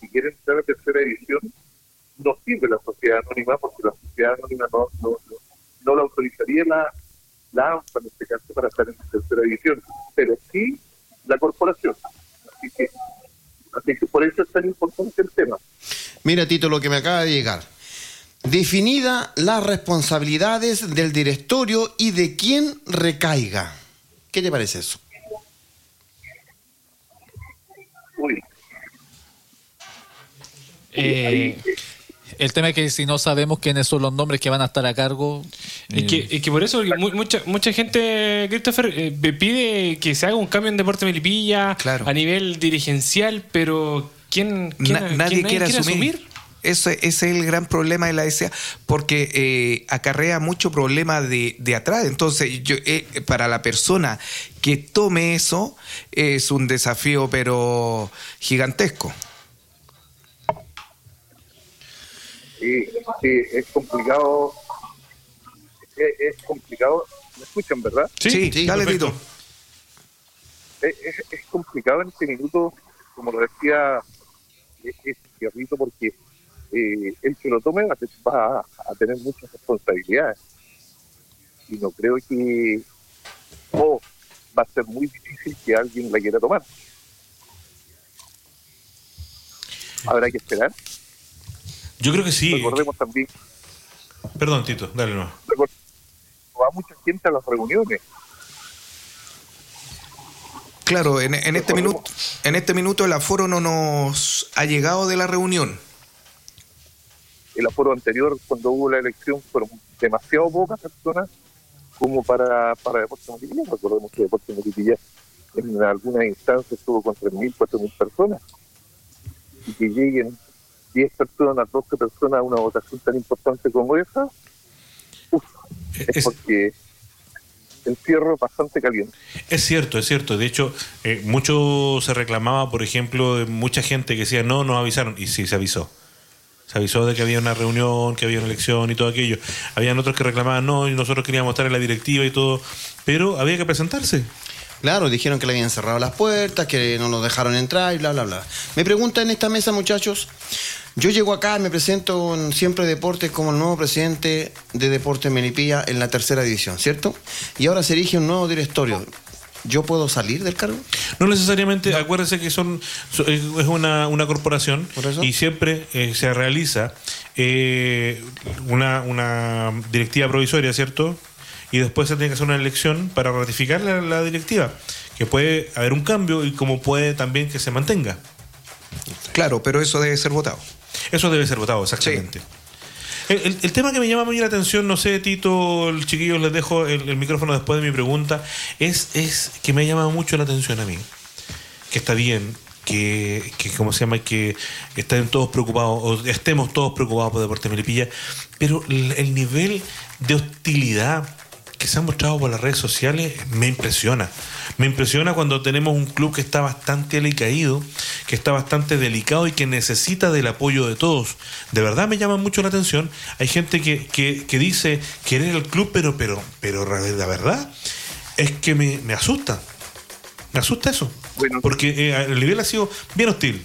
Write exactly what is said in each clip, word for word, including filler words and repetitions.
quiere entrar a tercera división, no sirve la sociedad anónima, porque la sociedad anónima no, no, no, no la autorizaría la, la ANFA en este caso para estar en tercera división, pero sí la corporación. Así que, así que por eso es tan importante el tema. Mira, Tito, lo que me acaba de llegar. Definida las responsabilidades del directorio y de quién recaiga. ¿Qué te parece eso? Uy. Eh, el tema es que si no sabemos quiénes son los nombres que van a estar a cargo... Es que, es que por eso mu- mucha mucha gente, Christopher, eh, pide que se haga un cambio en Deportes Melipilla, claro, a nivel dirigencial, pero ¿quién, quién, Na- nadie quién, quiere quiere asumir. asumir? Ese, ese es el gran problema de la S A, porque eh, acarrea mucho problema de, de atrás. Entonces, yo, eh, para la persona que tome eso, es un desafío, pero gigantesco. Sí, sí, es complicado. Es, es complicado. ¿Me escuchan, verdad? Sí, sí, sí, dale, Tito. Es, es, es complicado en este minuto, como lo decía, es, es cierto, porque eh, el que lo tome va a, va a tener muchas responsabilidades. Y no creo que oh, va a ser muy difícil que alguien la quiera tomar. Habrá que esperar. Yo creo que sí. Recordemos también. Perdón, Tito, dale no. Va mucha gente a las reuniones. Claro, en, en este minuto, en este minuto el aforo no nos ha llegado de la reunión. El aforo anterior, cuando hubo la elección, fueron demasiado pocas personas como para, para Deportes Melipilla. Recordemos que Deportes Melipilla en algunas instancias estuvo con tres mil, cuatro mil personas. Y que lleguen diez personas, doce personas a una votación tan importante como esa, uf, es, es porque el fierro es bastante caliente. Es cierto, es cierto. De hecho, eh, mucho se reclamaba, por ejemplo, de mucha gente que decía, no, nos avisaron. Y sí, se avisó. Se avisó de que había una reunión, que había una elección y todo aquello. Habían otros que reclamaban, no, y nosotros queríamos estar en la directiva y todo. Pero había que presentarse. Claro, dijeron que le habían cerrado las puertas, que no nos dejaron entrar y bla, bla, bla. Me pregunta en esta mesa, muchachos, yo llego acá y me presento en Siempre Deportes como el nuevo presidente de Deportes Melipilla en la tercera división, ¿cierto? Y ahora se elige un nuevo directorio. ¿Yo puedo salir del cargo? No necesariamente, no. Acuérdense que son es una, una corporación y siempre eh, se realiza eh, una, una directiva provisoria, ¿cierto? Y después se tiene que hacer una elección para ratificar la, la directiva, que puede haber un cambio y como puede también que se mantenga. Claro, pero eso debe ser votado. Eso debe ser votado, exactamente. Sí. El, el, el tema que me llama muy la atención, no sé, Tito, el chiquillo, les dejo el, el micrófono después de mi pregunta, es, es que me ha llamado mucho la atención a mí. Que está bien, que, que ¿cómo se llama? Que estén todos preocupados, o estemos todos preocupados por Deportes Melipilla, pero el, el nivel de hostilidad que se han mostrado por las redes sociales me impresiona. Me impresiona cuando tenemos un club que está bastante alicaído, que está bastante delicado y que necesita del apoyo de todos. De verdad me llama mucho la atención. Hay gente que, que, que dice querer el club, pero, pero, pero la verdad es que me, me asusta. Me asusta eso. Bueno, porque eh, el nivel ha sido bien hostil.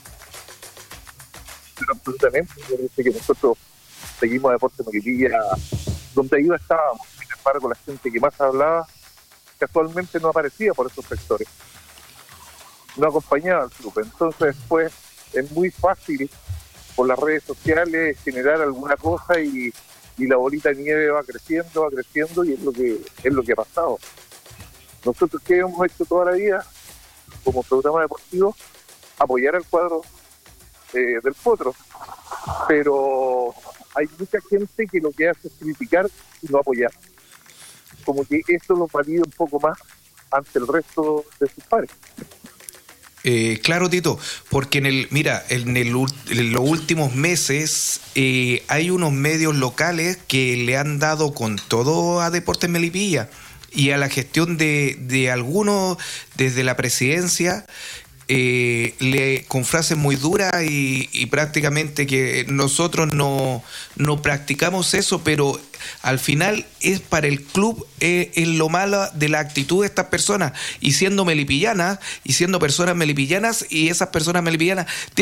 Pero absolutamente. Yo dice que nosotros seguimos a Deportes Melipilla donde iba estábamos. Sin embargo, la gente que más hablaba casualmente no aparecía por esos sectores, no acompañaba al club. Entonces después es muy fácil por las redes sociales generar alguna cosa y, y la bolita de nieve va creciendo, va creciendo y es lo que es lo que ha pasado. Nosotros que hemos hecho toda la vida como programa deportivo, apoyar al cuadro eh, del Potro, pero hay mucha gente que lo que hace es criticar y no apoyar. Como que eso los valida un poco más ante el resto de sus pares. Eh, claro, Tito, porque en el, mira, en, el, en los últimos meses eh, hay unos medios locales que le han dado con todo a Deportes Melipilla y a la gestión de, de algunos desde la presidencia. Eh, le, con frases muy duras y, y prácticamente que nosotros no, no practicamos eso, pero al final es para el club, eh, es lo malo de la actitud de estas personas, y siendo melipillanas y siendo personas melipillanas, y esas personas melipillanas tienen